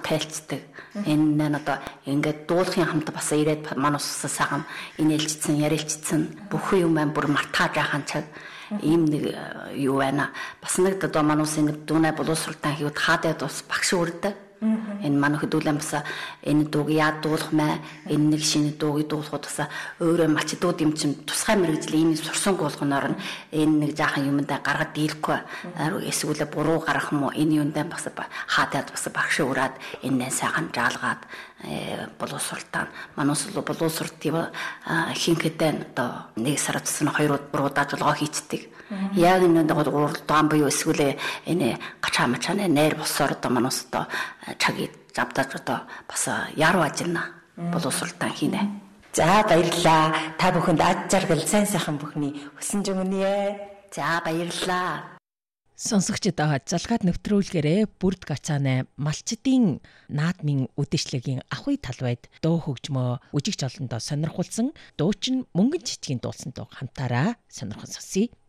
тайлцдаг. Энэ одоо ингээд дуулахын хамт бас ирээд манай усаас сайхан инээлжсэн, ярилцсан бүх юм бүр мартааж байхan цаг ийм нэг юу байна. Бас нэг одоо манай усын дүүнэ боловсролтын хийвд хаадад бас багш үрдэг. Энэ манай хөдөлгөөн бас энэ дууг яа дуулах мэ энэ нэг шинэ дууг дуулахуд бас өөрөө мачдууд юм чинь тусгай мэрэгжил ийм сурсан болгоноор нь энэ нэг жаахан юмдаа гаргад дийлэхгүй эсвэл буруу гарах юм уу энэ юундаа бас хаадад бас багш ураад энэ сайхан жаалгаад боловсролтаа манус боловсролтын хинхэдэн одоо нэг сар цэцэн 2 удаа жолгоо хийцдэг. Яг энэ уралдаан буюу эсвэл энэ гачаа мачааны нэр босоор одоо манус одоо чагийг завдаж одоо бас яруу ажиллана боловсролтаа хийнэ. За баярлалаа. Та бүхэнд аж жаргал сайн сайхан бүхний хүсэж өгнө. За баярлалаа. Сонсогчдод залгаад нэвтрүүлгээрээ бүрд гацааны малчдын наадмын үдэшлэгийн ахуй талбайд дуу хөгжмөө үжигч олондоо сонирхуулсан дуучин мөнгөн чичгийн дуулсан дуу хамтаараа сонирхон сонсъё.